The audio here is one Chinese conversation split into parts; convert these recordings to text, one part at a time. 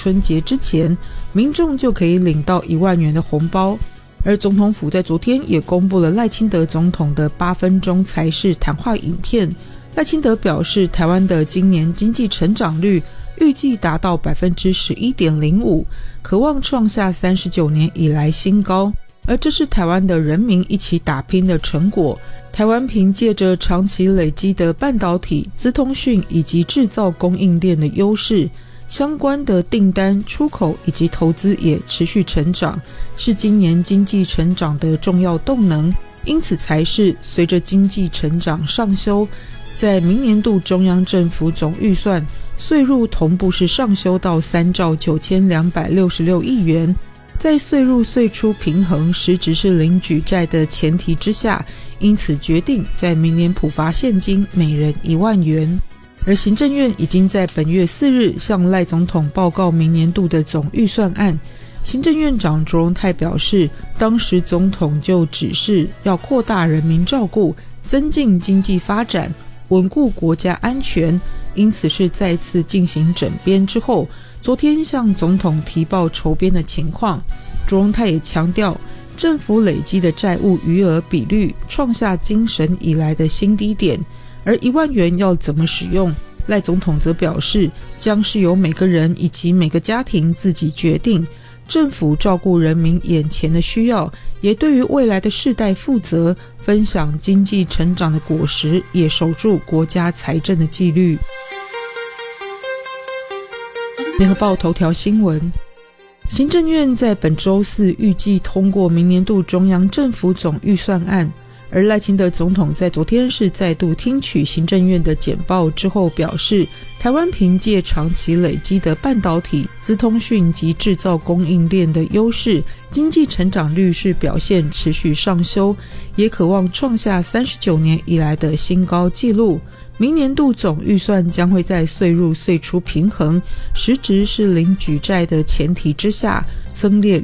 春节之前，民众就可以领到1万元的红包。而总统府在昨天也公布了赖清德总统的8分钟财事谈话影片。赖清德表示，台湾的今年经济成长率预计达到 11.05%， 可望创下39年以来新高，而这是台湾的人民一起打拼的成果。台湾凭借着长期累积的半导体、资通讯以及制造供应链的优势，相关的订单、出口以及投资也持续成长，是今年经济成长的重要动能。因此才是随着经济成长上修，在明年度中央政府总预算岁入同步是上修到3兆9266亿元，在岁入岁出平衡，实质是零举债的前提之下，因此决定在明年普发现金每人1万元。而行政院已经在本月4日向赖总统报告明年度的总预算案。行政院长卓荣泰表示，当时总统就指示要扩大人民照顾，增进经济发展，稳固国家安全，因此是再次进行整编之后，昨天向总统提报筹编的情况。卓荣泰也强调，政府累积的债务余额比率创下精神以来的新低点，而1万元要怎么使用，赖总统则表示，将是由每个人以及每个家庭自己决定。政府照顾人民眼前的需要，也对于未来的世代负责，分享经济成长的果实，也守住国家财政的纪律。联合报头条新闻，行政院在本周4预计通过明年度中央政府总预算案，而赖清德总统在昨天是再度听取行政院的简报之后表示，台湾凭借长期累积的半导体、资通讯及制造供应链的优势，经济成长率是表现持续上修，也可望创下39年以来的新高纪录。明年度总预算将会在岁入岁出平衡，实质是零举债的前提之下，增列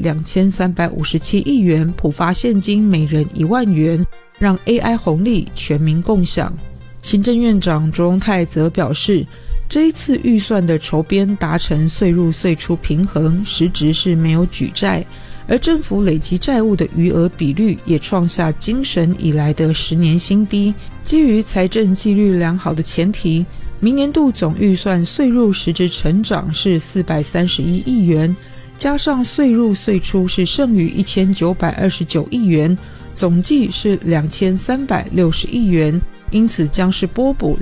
2357亿元，普发现金每人1万元，让 AI 红利全民共享。行政院长卓荣泰则表示，这一次预算的筹编达成岁入岁出平衡，实质是没有举债，而政府累积债务的余额比率也创下精神以来的10年新低。基于财政纪律良好的前提，明年度总预算岁入实质成长是431亿元，加上岁入岁出是剩余1929亿元，总计是2360亿元，因此将是拨补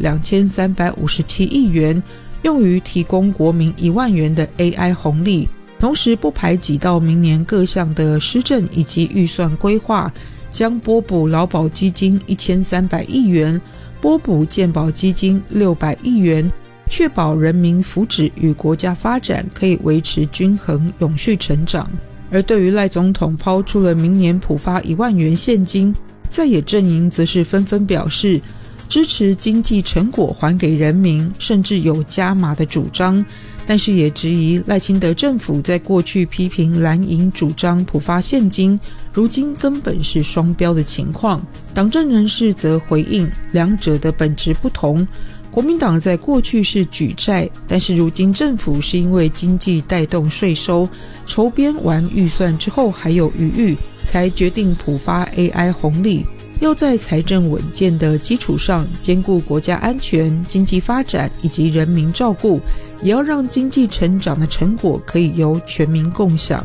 2357亿元，用于提供国民1万元的 AI 红利，同时不排挤到明年各项的施政以及预算规划，将拨补劳保基金1300亿元，拨补健保基金600亿元，确保人民福祉与国家发展可以维持均衡永续成长。而对于赖总统抛出了明年普发1万元现金，在野阵营则是纷纷表示支持经济成果还给人民，甚至有加码的主张，但是也质疑赖清德政府在过去批评蓝营主张普发现金，如今根本是双标的情况。党政人士则回应，两者的本质不同，国民党在过去是举债，但是如今政府是因为经济带动税收，筹编完预算之后还有余裕，才决定普发 AI 红利，要在财政稳健的基础上兼顾国家安全、经济发展以及人民照顾，也要让经济成长的成果可以由全民共享。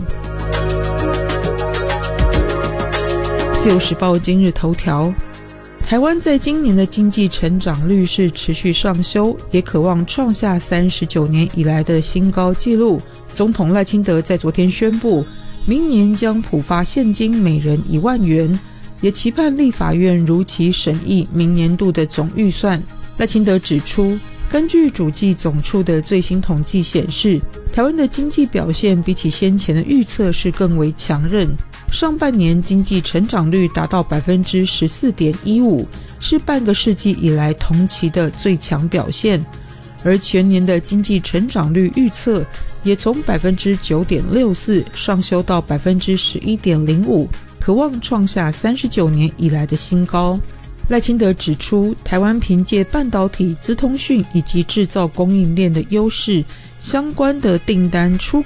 自由时报今日头条，台湾在今年的经济成长率是持续上修，也渴望创下39年以来的新高纪录。总统赖清德在昨天宣布，明年将普发现金每人1万元，也期盼立法院如期审议明年度的总预算。赖清德指出，根据主计总处的最新统计显示，台湾的经济表现比起先前的预测是更为强韧，上半年经济成长率达到 14.15%， 是半个世纪以来同期的最强表现，而全年的经济成长率预测也从 9.64% 上修到 11.05%， 可望创下39年以来的新高。赖清德指出，台湾凭借半导体、资通讯以及制造供应链的优势，相关的订单出